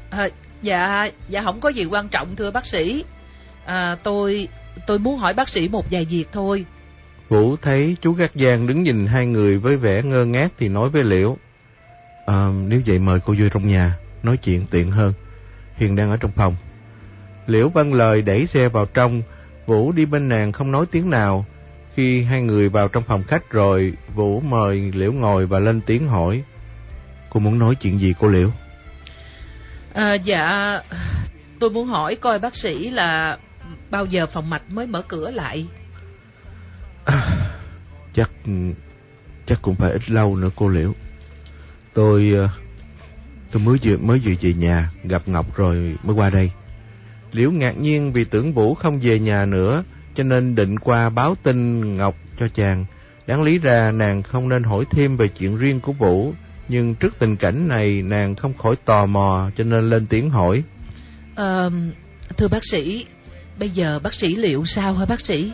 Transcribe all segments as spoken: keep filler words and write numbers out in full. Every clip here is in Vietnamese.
À, dạ, dạ không có gì quan trọng thưa bác sĩ. À, tôi tôi muốn hỏi bác sĩ một vài việc thôi. Vũ thấy chú Gác Giang đứng nhìn hai người với vẻ ngơ ngác thì nói với Liễu: à, nếu vậy mời cô vô trong nhà, nói chuyện tiện hơn. Hiền đang ở trong phòng. Liễu vâng lời đẩy xe vào trong. Vũ đi bên nàng không nói tiếng nào. Khi hai người vào trong phòng khách rồi, Vũ mời Liễu ngồi và lên tiếng hỏi: cô muốn nói chuyện gì cô Liễu? À, dạ, tôi muốn hỏi coi bác sĩ là bao giờ phòng mạch mới mở cửa lại? À, chắc chắc cũng phải ít lâu nữa cô Liễu. Tôi tôi mới vừa mới vừa về nhà gặp Ngọc rồi mới qua đây. Liễu ngạc nhiên vì tưởng Vũ không về nhà nữa, cho nên định qua báo tin Ngọc cho chàng. Đáng lý ra nàng không nên hỏi thêm về chuyện riêng của Vũ, nhưng trước tình cảnh này nàng không khỏi tò mò, cho nên lên tiếng hỏi: à, thưa bác sĩ, bây giờ bác sĩ Liễu sao hả bác sĩ?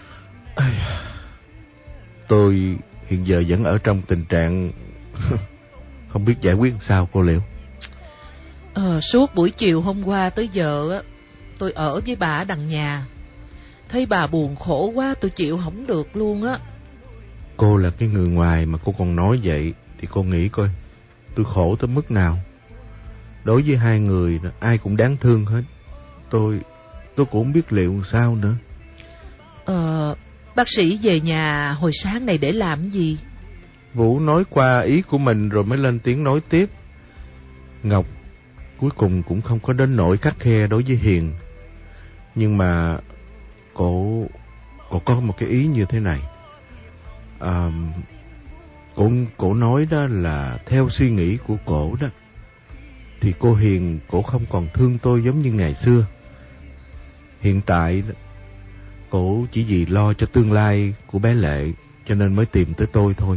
Tôi hiện giờ vẫn ở trong tình trạng không biết giải quyết sao cô Liễu. Ờ, suốt buổi chiều hôm qua tới giờ tôi ở với bà ở đằng nhà, thấy bà buồn khổ quá tôi chịu không được luôn á. Cô là cái người ngoài mà cô còn nói vậy thì cô nghĩ coi tôi khổ tới mức nào. Đối với hai người ai cũng đáng thương hết. Tôi tôi cũng không biết liệu sao nữa. Ờ, bác sĩ về nhà hồi sáng này để làm gì? Vũ nói qua ý của mình rồi mới lên tiếng nói tiếp: Ngọc cuối cùng cũng không có đến nỗi khắt khe đối với Hiền, nhưng mà cổ cổ có một cái ý như thế này. À, cổ cổ nói đó là theo suy nghĩ của cổ đó thì cô Hiền cổ không còn thương tôi giống như ngày xưa. Hiện tại cổ chỉ vì lo cho tương lai của bé Lệ cho nên mới tìm tới tôi thôi.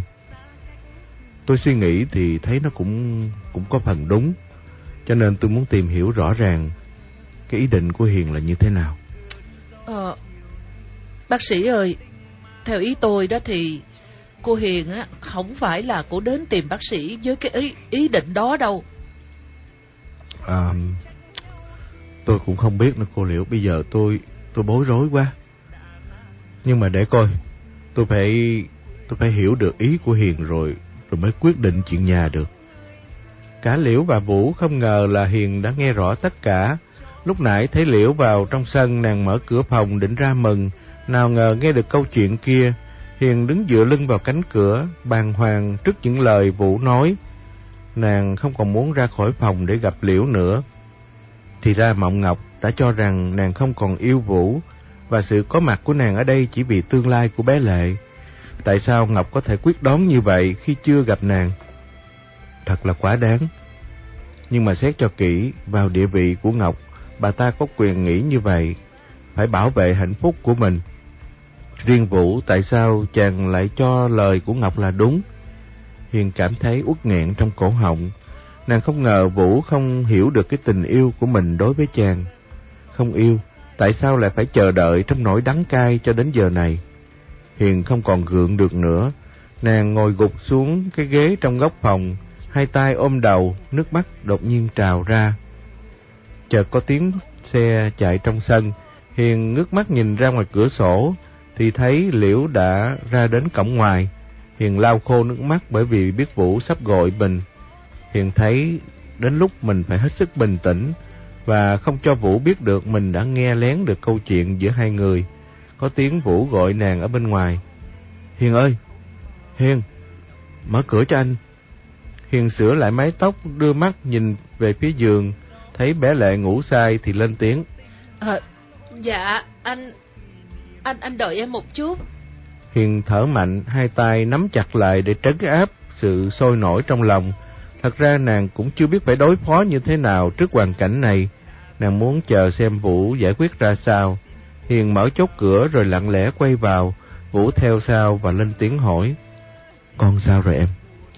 Tôi suy nghĩ thì thấy nó cũng cũng có phần đúng, cho nên tôi muốn tìm hiểu rõ ràng cái ý định của Hiền là như thế nào. Ờ, bác sĩ ơi, theo ý tôi đó thì cô Hiền á không phải là cô đến tìm bác sĩ với cái ý ý định đó đâu. À, tôi cũng không biết nữa cô Liễu, bây giờ tôi tôi bối rối quá. Nhưng mà để coi, tôi phải tôi phải hiểu được ý của Hiền rồi rồi mới quyết định chuyện nhà được. Cả Liễu và Vũ không ngờ là Hiền đã nghe rõ tất cả. Lúc nãy thấy Liễu vào trong sân, nàng mở cửa phòng định ra mừng, nào ngờ nghe được câu chuyện kia. Hiền đứng dựa lưng vào cánh cửa, bàng hoàng trước những lời Vũ nói. Nàng không còn muốn ra khỏi phòng để gặp Liễu nữa. Thì ra Mộng Ngọc đã cho rằng nàng không còn yêu Vũ, và sự có mặt của nàng ở đây chỉ vì tương lai của bé Lệ. Tại sao Ngọc có thể quyết đoán như vậy khi chưa gặp nàng? Thật là quá đáng. Nhưng mà xét cho kỹ, vào địa vị của Ngọc, bà ta có quyền nghĩ như vậy, phải bảo vệ hạnh phúc của mình. Riêng Vũ, tại sao chàng lại cho lời của Ngọc là đúng? Hiền cảm thấy uất nghẹn trong cổ họng. Nàng không ngờ Vũ không hiểu được cái tình yêu của mình đối với chàng. Không yêu, tại sao lại phải chờ đợi trong nỗi đắng cay cho đến giờ này? Hiền không còn gượng được nữa. Nàng ngồi gục xuống cái ghế trong góc phòng, hai tay ôm đầu, nước mắt đột nhiên trào ra. Chợt có tiếng xe chạy trong sân. Hiền ngước mắt nhìn ra ngoài cửa sổ thì thấy Liễu đã ra đến cổng ngoài. Hiền lau khô nước mắt bởi vì biết Vũ sắp gọi mình. Hiền thấy đến lúc mình phải hết sức bình tĩnh và không cho Vũ biết được mình đã nghe lén được câu chuyện giữa hai người. Có tiếng Vũ gọi nàng ở bên ngoài: Hiền ơi, Hiền, mở cửa cho anh. Hiền sửa lại mái tóc, đưa mắt nhìn về phía giường, thấy bé Lệ ngủ say thì lên tiếng: À, dạ, anh, anh, anh đợi em một chút. Hiền thở mạnh, hai tay nắm chặt lại để trấn áp sự sôi nổi trong lòng. Thật ra nàng cũng chưa biết phải đối phó như thế nào trước hoàn cảnh này. Nàng muốn chờ xem Vũ giải quyết ra sao. Hiền mở chốt cửa rồi lặng lẽ quay vào. Vũ theo sau và lên tiếng hỏi: Con sao rồi em?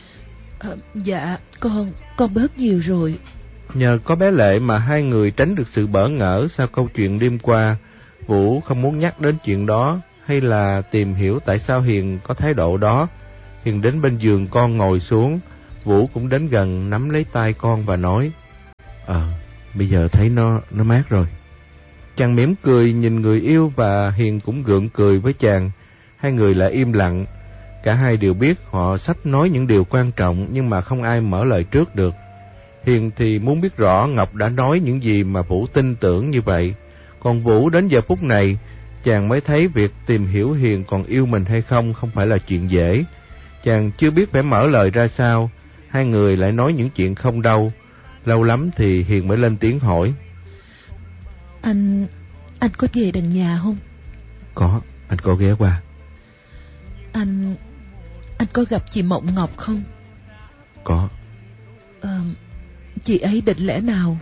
À, dạ, con, con bớt nhiều rồi. Nhờ có bé Lệ mà hai người tránh được sự bỡ ngỡ sau câu chuyện đêm qua. Vũ không muốn nhắc đến chuyện đó hay là tìm hiểu tại sao Hiền có thái độ đó. Hiền đến bên giường con ngồi xuống. Vũ cũng đến gần nắm lấy tay con và nói: Ờ, bây giờ thấy nó nó mát rồi. Chàng mỉm cười nhìn người yêu và Hiền cũng gượng cười với chàng. Hai người lại im lặng. Cả hai đều biết họ sắp nói những điều quan trọng, nhưng mà không ai mở lời trước được. Hiền thì muốn biết rõ Ngọc đã nói những gì mà Vũ tin tưởng như vậy. Còn Vũ đến giờ phút này, chàng mới thấy việc tìm hiểu Hiền còn yêu mình hay không không phải là chuyện dễ. Chàng chưa biết phải mở lời ra sao. Hai người lại nói những chuyện không đâu. Lâu lắm thì Hiền mới lên tiếng hỏi. Anh... anh có về đằng nhà không? Có, anh có ghé qua. Anh... anh có gặp chị Mộng Ngọc không? Có. Ờ... chị ấy định lẽ nào?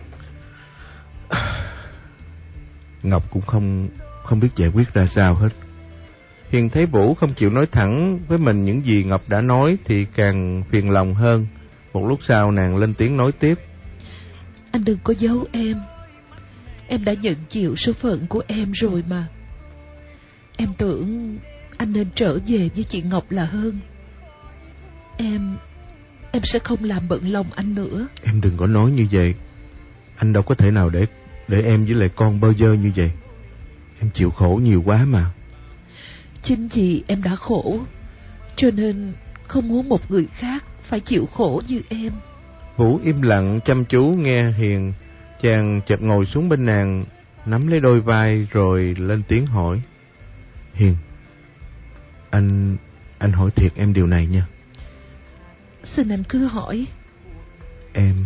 Ngọc cũng không... không biết giải quyết ra sao hết. Hiền thấy Vũ không chịu nói thẳng với mình những gì Ngọc đã nói thì càng phiền lòng hơn. Một lúc sau nàng lên tiếng nói tiếp. Anh đừng có giấu em. Em đã nhận chịu số phận của em rồi mà. Em tưởng anh nên trở về với chị Ngọc là hơn. Em... em sẽ không làm bận lòng anh nữa. Em đừng có nói như vậy. Anh đâu có thể nào để để em với lại con bơ vơ như vậy. Em chịu khổ nhiều quá mà. Chính vì em đã khổ, cho nên không muốn một người khác phải chịu khổ như em. Vũ im lặng chăm chú nghe Hiền. Chàng chợt ngồi xuống bên nàng, nắm lấy đôi vai rồi lên tiếng hỏi. Hiền, Anh... anh hỏi thiệt em điều này nha. Xin anh cứ hỏi. Em...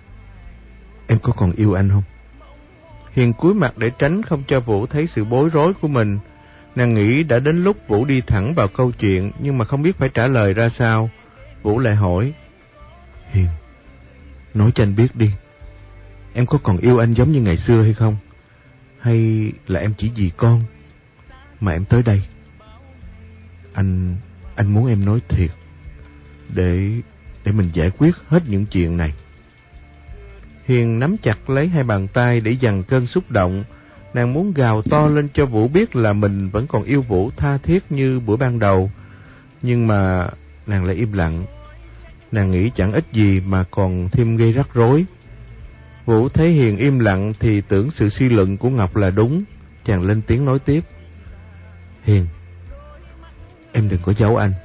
em có còn yêu anh không? Hiền cúi mặt để tránh không cho Vũ thấy sự bối rối của mình. Nàng nghĩ đã đến lúc Vũ đi thẳng vào câu chuyện, nhưng mà không biết phải trả lời ra sao. Vũ lại hỏi. Hiền, nói cho anh biết đi. Em có còn yêu anh giống như ngày xưa hay không? Hay là em chỉ vì con mà em tới đây? Anh... anh muốn em nói thiệt, Để... để mình giải quyết hết những chuyện này. Hiền nắm chặt lấy hai bàn tay để dằn cơn xúc động. Nàng muốn gào to lên cho Vũ biết là mình vẫn còn yêu Vũ tha thiết như bữa ban đầu. Nhưng mà nàng lại im lặng. Nàng nghĩ chẳng ích gì mà còn thêm gây rắc rối. Vũ thấy Hiền im lặng thì tưởng sự suy luận của Ngọc là đúng. Chàng lên tiếng nói tiếp. Hiền, em đừng có giấu anh.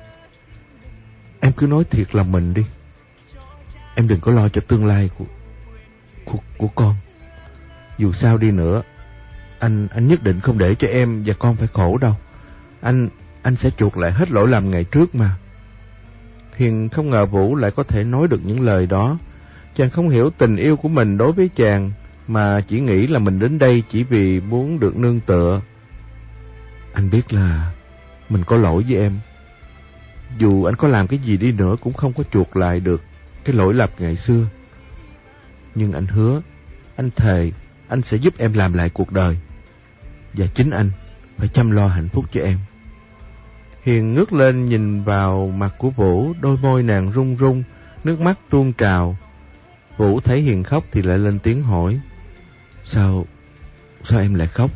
Em cứ nói thiệt lòng mình đi. Em đừng có lo cho tương lai của của, của con. Dù sao đi nữa, anh anh nhất định không để cho em và con phải khổ đâu. Anh anh sẽ chuộc lại hết lỗi lầm ngày trước mà. Hiền không ngờ Vũ lại có thể nói được những lời đó. Chàng không hiểu tình yêu của mình đối với chàng, mà chỉ nghĩ là mình đến đây chỉ vì muốn được nương tựa. Anh biết là mình có lỗi với em. Dù anh có làm cái gì đi nữa cũng không có chuộc lại được cái lỗi lầm ngày xưa. Nhưng anh hứa, anh thề, anh sẽ giúp em làm lại cuộc đời. Và chính anh phải chăm lo hạnh phúc cho em. Hiền ngước lên nhìn vào mặt của Vũ, đôi môi nàng run run, nước mắt tuôn trào. Vũ thấy Hiền khóc thì lại lên tiếng hỏi. Sao, sao em lại khóc?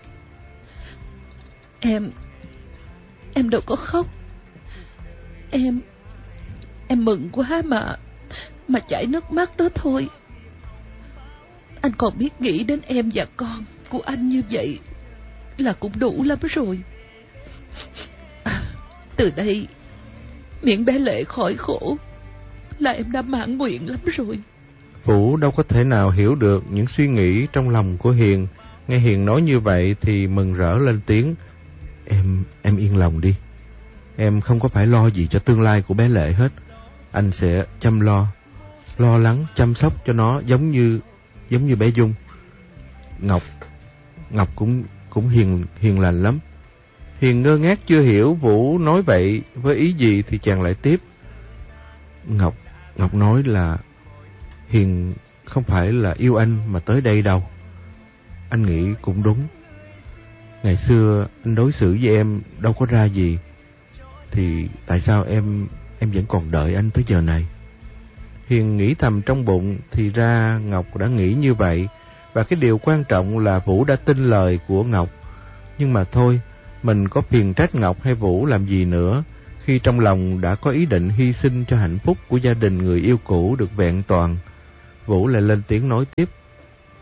Em, em đâu có khóc. Em, em mừng quá mà, mà chảy nước mắt đó thôi. Anh còn biết nghĩ đến em và con của anh như vậy là cũng đủ lắm rồi. À, từ đây miễn bé Lệ khỏi khổ là em đã mãn nguyện lắm rồi. Vũ đâu có thể nào hiểu được những suy nghĩ trong lòng của Hiền. Nghe Hiền nói như vậy thì mừng rỡ lên tiếng. Em, em yên lòng đi. Em không có phải lo gì cho tương lai của bé Lệ hết. Anh sẽ chăm lo, lo lắng, chăm sóc cho nó giống như giống như bé Dung. Ngọc, Ngọc cũng cũng hiền hiền lành lắm. Hiền ngơ ngác chưa hiểu Vũ nói vậy với ý gì thì chàng lại tiếp. Ngọc, Ngọc nói là Hiền không phải là yêu anh mà tới đây đâu. Anh nghĩ cũng đúng. Ngày xưa anh đối xử với em đâu có ra gì, thì tại sao em em vẫn còn đợi anh tới giờ này? Hiền nghĩ thầm trong bụng, thì ra Ngọc đã nghĩ như vậy. Và cái điều quan trọng là Vũ đã tin lời của Ngọc. Nhưng mà thôi, mình có phiền trách Ngọc hay Vũ làm gì nữa, khi trong lòng đã có ý định hy sinh cho hạnh phúc của gia đình người yêu cũ được vẹn toàn. Vũ lại lên tiếng nói tiếp.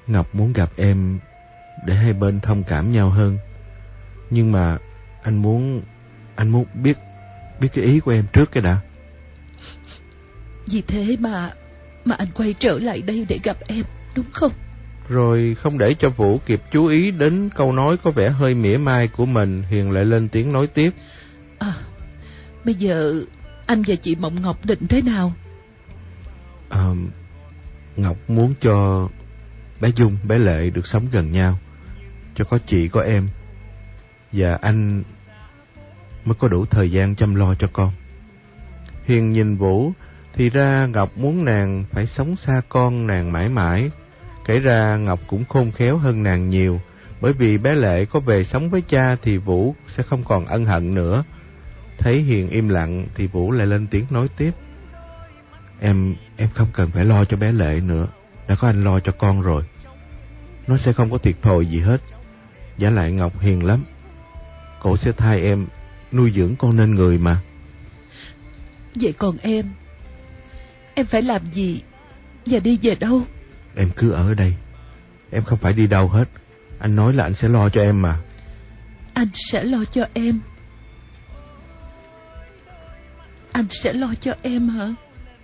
Ngọc muốn gặp em để hai bên thông cảm nhau hơn. Nhưng mà anh muốn anh muốn biết biết cái ý của em trước cái đã. Vì thế mà mà anh quay trở lại đây để gặp em, đúng không? Rồi không để cho Vũ kịp chú ý đến câu nói có vẻ hơi mỉa mai của mình, Hiền lại lên tiếng nói tiếp. À, bây giờ anh và chị Mộng Ngọc định thế nào? À, Ngọc muốn cho bé Dung, bé Lệ được sống gần nhau, cho có chị có em, và anh mới có đủ thời gian chăm lo cho con. Hiền nhìn Vũ, thì ra Ngọc muốn nàng phải sống xa con nàng mãi mãi. Kể ra Ngọc cũng khôn khéo hơn nàng nhiều, bởi vì bé Lệ có về sống với cha thì Vũ sẽ không còn ân hận nữa. Thấy Hiền im lặng thì Vũ lại lên tiếng nói tiếp. Em em không cần phải lo cho bé Lệ nữa, đã có anh lo cho con rồi. Nó sẽ không có thiệt thòi gì hết. Giả lại Ngọc hiền lắm, cổ sẽ thay em nuôi dưỡng con nên người mà. Vậy còn em, em phải làm gì và đi về đâu? Em cứ ở đây, em không phải đi đâu hết. Anh nói là anh sẽ lo cho em mà. Anh sẽ lo cho em? Anh sẽ lo cho em hả?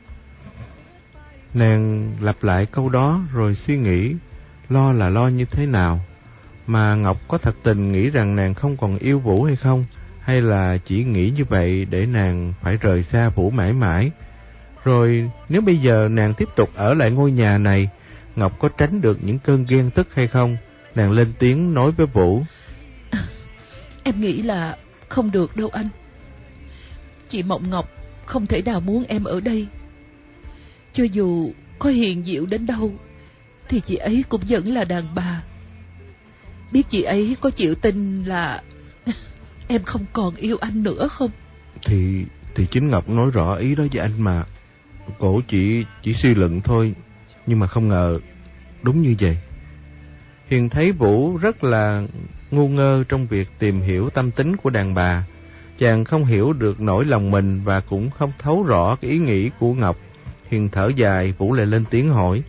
Nàng lặp lại câu đó rồi suy nghĩ lo là lo như thế nào. Mà Ngọc có thật tình nghĩ rằng nàng không còn yêu Vũ hay không, hay là chỉ nghĩ như vậy để nàng phải rời xa Vũ mãi mãi? Rồi nếu bây giờ nàng tiếp tục ở lại ngôi nhà này, Ngọc có tránh được những cơn ghen tức hay không? Nàng lên tiếng nói với Vũ. À, em nghĩ là không được đâu anh. Chị Mộng Ngọc không thể nào muốn em ở đây. Cho dù có hiền diệu đến đâu thì chị ấy cũng vẫn là đàn bà. Biết chị ấy có chịu tin là em không còn yêu anh nữa không? Thì thì chính Ngọc nói rõ ý đó với anh mà. Cổ chỉ chỉ suy luận thôi, nhưng mà không ngờ đúng như vậy. Hiền thấy Vũ rất là ngu ngơ trong việc tìm hiểu tâm tính của đàn bà. Chàng không hiểu được nỗi lòng mình và cũng không thấu rõ cái ý nghĩ của Ngọc. Hiền thở dài, Vũ lại lên tiếng hỏi.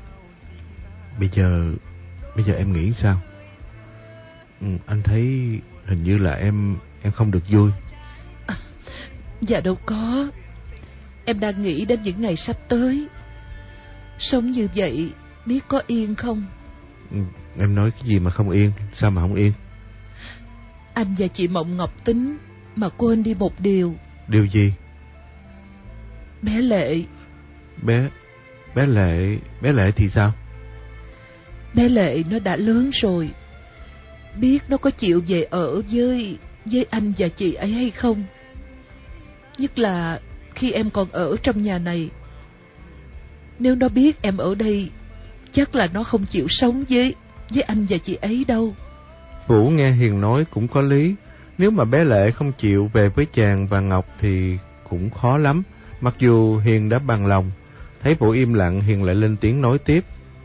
Bây giờ, bây giờ em nghĩ sao? Ừ, anh thấy hình như là em em không được vui. À, dạ đâu có. Em đang nghĩ đến những ngày sắp tới. Sống như vậy biết có yên không? Ừ, em nói cái gì mà không yên? Sao mà không yên? Anh và chị Mộng Ngọc tính mà quên đi một điều. Điều gì? Bé Lệ. Bé bé Lệ bé Lệ thì sao? Bé Lệ nó đã lớn rồi. Biết nó có chịu về ở với với anh và chị ấy hay không? Nhất là khi em còn ở trong nhà này. Nếu nó biết em ở đây, chắc là nó không chịu sống với với anh và chị ấy đâu. Vũ nghe Hiền nói cũng có lý. Nếu mà bé Lệ không chịu về với chàng và Ngọc thì cũng khó lắm. Mặc dù Hiền đã bằng lòng. Thấy Vũ im lặng, Hiền lại lên tiếng nói tiếp.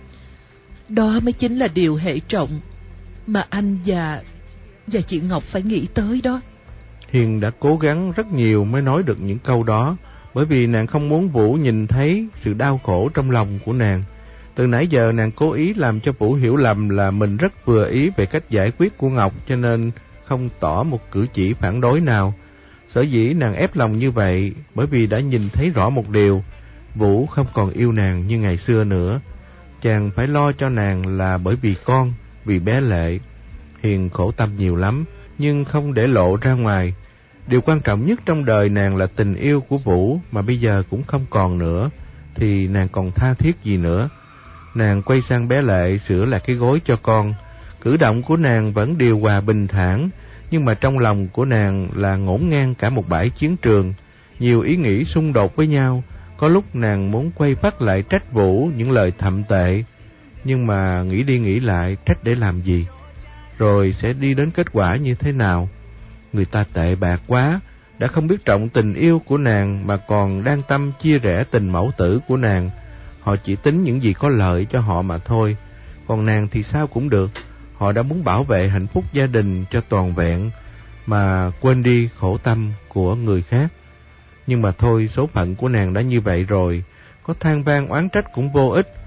Đó mới chính là điều hệ trọng mà anh và và chị Ngọc phải nghĩ tới đó. Hiền đã cố gắng rất nhiều mới nói được những câu đó, bởi vì nàng không muốn Vũ nhìn thấy sự đau khổ trong lòng của nàng. Từ nãy giờ nàng cố ý làm cho Vũ hiểu lầm là mình rất vừa ý về cách giải quyết của Ngọc, cho nên không tỏ một cử chỉ phản đối nào. Sở dĩ nàng ép lòng như vậy bởi vì đã nhìn thấy rõ một điều, Vũ không còn yêu nàng như ngày xưa nữa. Chàng phải lo cho nàng là bởi vì con, vì bé Lệ. Hiền khổ tâm nhiều lắm, nhưng không để lộ ra ngoài. Điều quan trọng nhất trong đời nàng là tình yêu của Vũ, mà bây giờ cũng không còn nữa, thì nàng còn tha thiết gì nữa. Nàng quay sang bé Lệ sửa lại cái gối cho con. Cử động của nàng vẫn điều hòa bình thản, nhưng mà trong lòng của nàng là ngổn ngang cả một bãi chiến trường. Nhiều ý nghĩ xung đột với nhau. Có lúc nàng muốn quay phát lại trách Vũ những lời thậm tệ, nhưng mà nghĩ đi nghĩ lại trách để làm gì, rồi sẽ đi đến kết quả như thế nào. Người ta tệ bạc quá, đã không biết trọng tình yêu của nàng mà còn đang tâm chia rẽ tình mẫu tử của nàng. Họ chỉ tính những gì có lợi cho họ mà thôi. Còn nàng thì sao cũng được. Họ đã muốn bảo vệ hạnh phúc gia đình cho toàn vẹn, mà quên đi khổ tâm của người khác. Nhưng mà thôi, số phận của nàng đã như vậy rồi, có than vang oán trách cũng vô ích.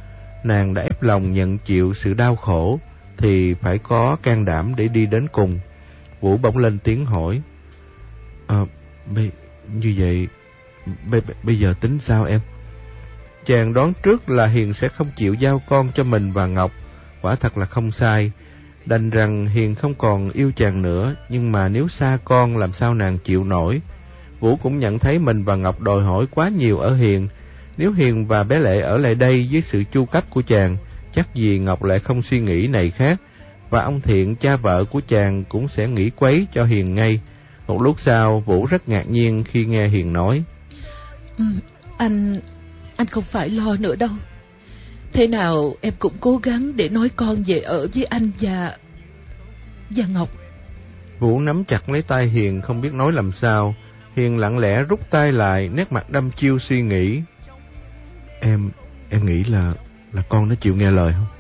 nàng đã ép lòng nhận chịu sự đau khổ thì phải có can đảm để đi đến cùng. Vũ bỗng lên tiếng hỏi: à, bây, như vậy bây, bây giờ tính sao em? Chàng đoán trước là Hiền sẽ không chịu giao con cho mình và Ngọc, quả thật là không sai. Đành rằng Hiền không còn yêu chàng nữa, nhưng mà nếu xa con làm sao nàng chịu nổi. Vũ cũng nhận thấy mình và Ngọc đòi hỏi quá nhiều ở Hiền. Nếu Hiền và bé Lệ ở lại đây với sự chu cấp của chàng, chắc gì Ngọc lại không suy nghĩ này khác, và ông Thiện, cha vợ của chàng, cũng sẽ nghĩ quấy cho Hiền ngay. Một lúc sau, Vũ rất ngạc nhiên khi nghe Hiền nói: ừ, Anh... anh không phải lo nữa đâu. Thế nào em cũng cố gắng để nói con về ở với anh và... và Ngọc. Vũ nắm chặt lấy tay Hiền, không biết nói làm sao. Hiền lặng lẽ rút tay lại, nét mặt đăm chiêu suy nghĩ. Em... em nghĩ là... là con nó chịu nghe lời không?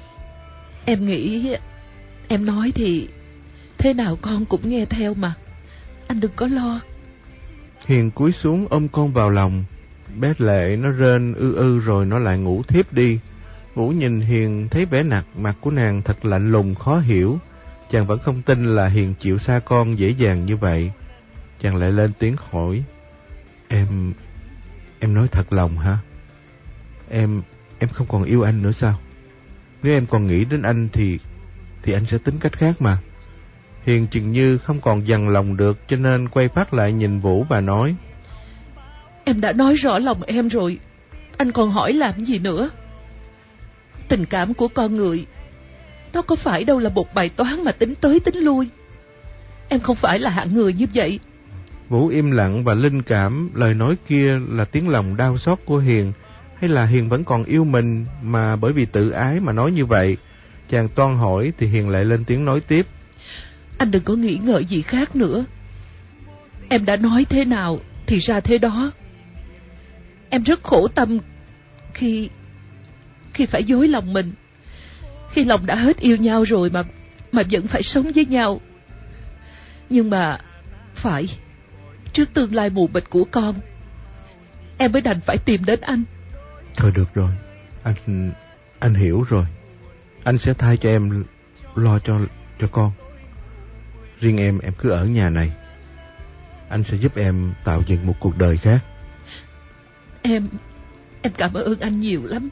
Em nghĩ... em nói thì... thế nào con cũng nghe theo mà. Anh đừng có lo. Hiền cúi xuống ôm con vào lòng. Bé Lệ nó rên ư ư rồi nó lại ngủ thiếp đi. Vũ nhìn Hiền thấy vẻ nạt mặt của nàng thật lạnh lùng khó hiểu. Chàng vẫn không tin là Hiền chịu xa con dễ dàng như vậy. Chàng lại lên tiếng hỏi: Em... em nói thật lòng hả? Em... em không còn yêu anh nữa sao? Nếu em còn nghĩ đến anh thì... thì anh sẽ tính cách khác mà. Hiền chừng như không còn dằn lòng được, cho nên quay phát lại nhìn Vũ và nói: Em đã nói rõ lòng em rồi, anh còn hỏi làm gì nữa? Tình cảm của con người, nó có phải đâu là một bài toán mà tính tới tính lui. Em không phải là hạng người như vậy. Vũ im lặng và linh cảm lời nói kia là tiếng lòng đau xót của Hiền, hay là Hiền vẫn còn yêu mình mà bởi vì tự ái mà nói như vậy. Chàng toan hỏi thì Hiền lại lên tiếng nói tiếp: Anh đừng có nghĩ ngợi gì khác nữa. Em đã nói thế nào thì ra thế đó. Em rất khổ tâm khi khi phải dối lòng mình, khi lòng đã hết yêu nhau rồi mà mà vẫn phải sống với nhau. Nhưng mà phải, trước tương lai mù mịt của con, em mới đành phải tìm đến anh. Thôi được rồi, anh anh hiểu rồi. Anh sẽ thay cho em lo cho cho con. Riêng em, em cứ ở nhà này. Anh sẽ giúp em tạo dựng một cuộc đời khác. Em Em cảm ơn anh nhiều lắm.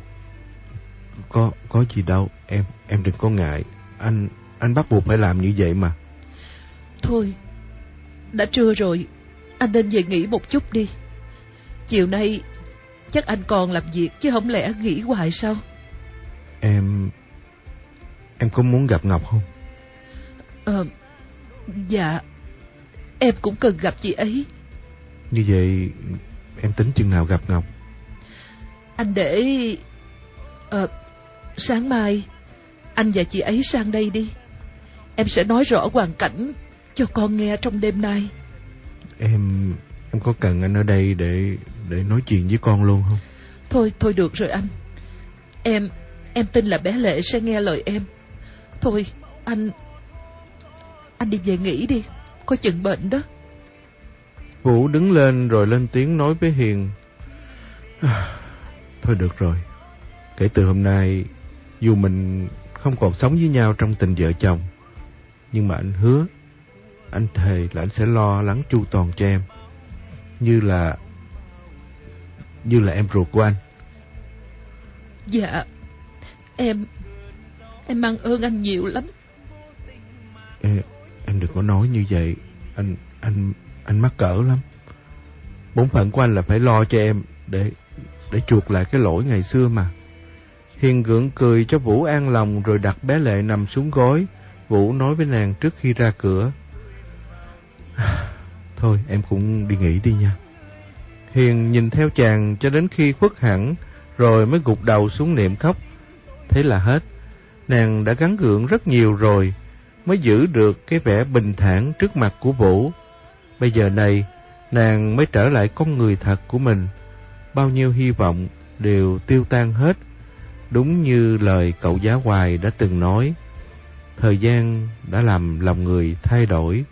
Có có gì đâu, em em đừng có ngại. Anh anh bắt buộc phải làm như vậy mà. Thôi, đã trưa rồi, anh nên về nghỉ một chút đi. Chiều nay chắc anh còn làm việc chứ không lẽ nghỉ hoài sao? Em em có muốn gặp Ngọc không? Ờ, dạ, em cũng cần gặp chị ấy. Như vậy em tính chừng nào gặp Ngọc? Anh để ờ, sáng mai anh và chị ấy sang đây đi. Em sẽ nói rõ hoàn cảnh cho con nghe trong đêm nay. Em em có cần anh ở đây để để nói chuyện với con luôn không? Thôi thôi được rồi anh. Em em tin là bé Lệ sẽ nghe lời em. Thôi anh anh đi về nghỉ đi, có chừng bệnh đó. Vũ đứng lên rồi lên tiếng nói với Hiền: Thôi được rồi, kể từ hôm nay dù mình không còn sống với nhau trong tình vợ chồng, nhưng mà anh hứa, anh thề là anh sẽ lo lắng chu toàn cho em, như là như là em ruột của anh. Dạ, em em mang ơn anh nhiều lắm. Em, em đừng có nói như vậy, anh anh anh mắc cỡ lắm. Bổn phận của anh là phải lo cho em để để chuộc lại cái lỗi ngày xưa mà. Hiền gượng cười cho Vũ an lòng rồi đặt bé Lệ nằm xuống gối. Vũ nói với nàng trước khi ra cửa: Thôi em cũng đi nghỉ đi nha. Hiền nhìn theo chàng cho đến khi khuất hẳn, rồi mới gục đầu xuống niệm khóc. Thế là hết. Nàng đã gắng gượng rất nhiều rồi, mới giữ được cái vẻ bình thản trước mặt của Vũ. Bây giờ này, nàng mới trở lại con người thật của mình. Bao nhiêu hy vọng đều tiêu tan hết. Đúng như lời cậu Giá Hoài đã từng nói, thời gian đã làm lòng người thay đổi.